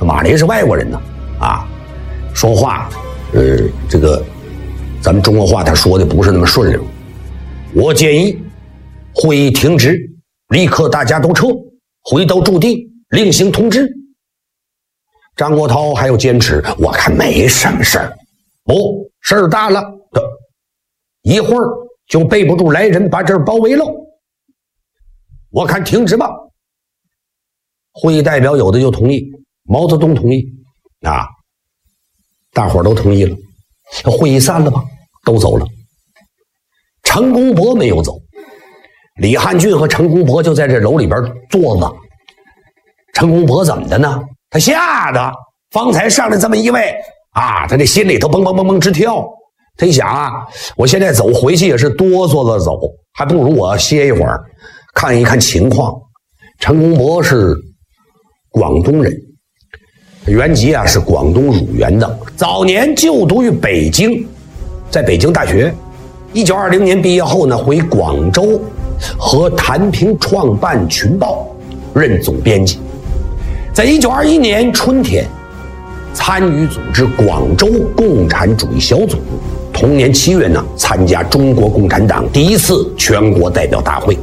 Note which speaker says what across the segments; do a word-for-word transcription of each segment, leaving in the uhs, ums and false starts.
Speaker 1: 马林是外国人呢，啊，说话，呃，这个咱们中国话他说的不是那么顺溜。我建议会议停止，立刻大家都撤，回到驻地另行通知。张国焘还有坚持，我看没什么事儿，不，事儿大了，一会儿就背不住来人把这儿包围了。我看停止吧。会议代表有的就同意，毛泽东同意啊，大伙儿都同意了，会议散了吧，都走了。陈公博没有走，李汉俊和陈公博就在这楼里边坐着。陈公博怎么的呢？他吓得方才上来这么一位啊，他这心里头蹦蹦蹦蹦直跳。他一想啊，我现在走回去也是哆嗦着走，还不如我歇一会儿，看一看情况。陈公博是广东人，原籍啊是广东乳源的，早年就读于北京，在北京大学。一九二零年毕业后呢，回广州和谭平创办群报，任总编辑。在一九二一年春天，参与组织广州共产主义小组。同年七月呢，参加中国共产党第一次全国代表大会。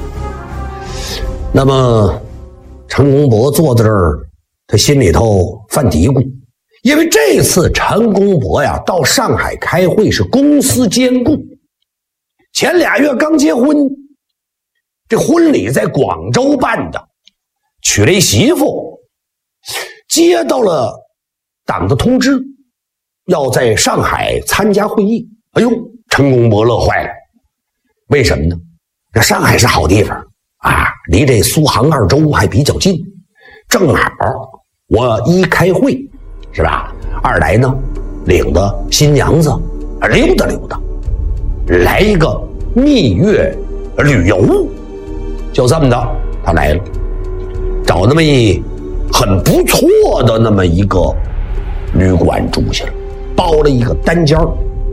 Speaker 1: 那么，陈公博坐在这儿，他心里头犯嘀咕，因为这次陈公博呀到上海开会是公私兼顾。前俩月刚结婚，这婚礼在广州办的，娶了一媳妇，接到了党的通知，要在上海参加会议。哎呦，陈公博乐坏了，为什么呢？这上海是好地方啊，离这苏杭二州还比较近，正好我一开会是吧，二来呢领着新娘子溜达溜达，来一个蜜月旅游。就这么的他来了，找那么一很不错的那么一个旅馆住下了，包了一个单间。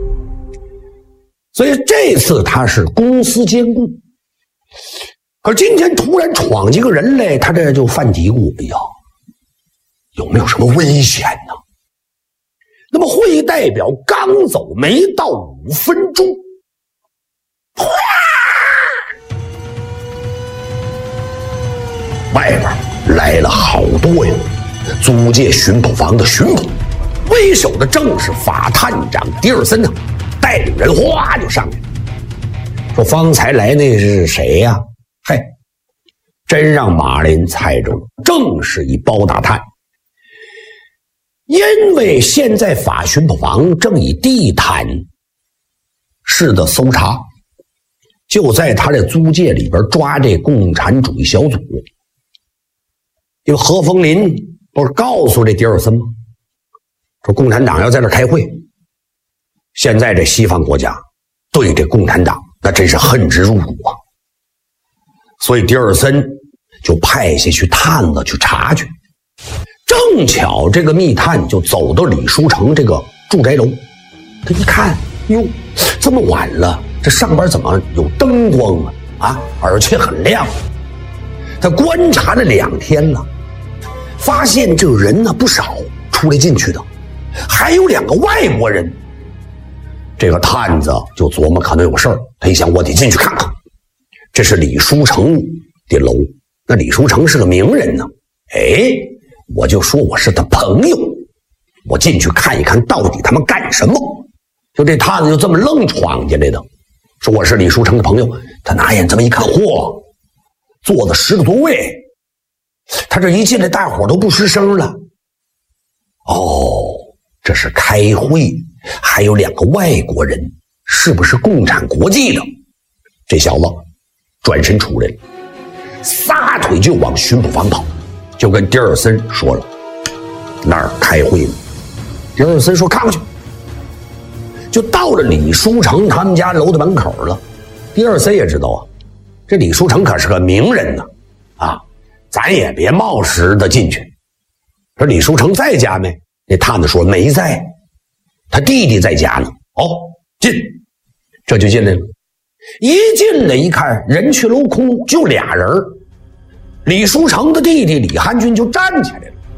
Speaker 1: 所以这次他是公私兼顾。可今天突然闯进个人来，他这就犯嘀咕，哎呀，有没有什么危险呢？那么会议代表刚走没到五分钟，外边来了好多呀，租界巡捕房的巡捕，为首的正是法探长迪尔森啊，带领人哗就上来了，说方才来那是谁呀？嘿，真让马林猜中了，正是一包大探。因为现在法巡捕房正以地毯式的搜查，就在他这租界里边抓这共产主义小组。因为何风林不是告诉这迪尔森吗？说共产党要在这开会。现在这西方国家对这共产党那真是恨之入骨啊！所以迪尔森就派下去探子去查去。正巧这个密探就走到李书成这个住宅楼，他一看，哟，这么晚了，这上边怎么有灯光啊？啊，而且很亮。他观察了两天了，发现这个人呢不少，出来进去的，还有两个外国人。这个探子就琢磨可能有事儿，他一想我得进去看看。这是李书成的楼，那李书成是个名人呢，哎。我就说我是他朋友，我进去看一看到底他们干什么。就这探子就这么愣闯进来的，说我是李书成的朋友。他拿眼这么一看，嚯，坐了十个多位。他这一进来，大伙都不吱声了。哦，这是开会，还有两个外国人，是不是共产国际的？这小子转身出来了，撒腿就往巡捕房跑。就跟迪尔森说了，那儿开会呢。迪尔森说看过去，就到了李书成他们家楼的门口了。迪尔森也知道啊，这李书成可是个名人呢，啊，咱也别冒失的进去。说李书成在家没？那探子说没在，他弟弟在家呢。哦，进，这就进来了。一进来一看，人去楼空，就俩人。李书成的弟弟李汉俊就站起来了，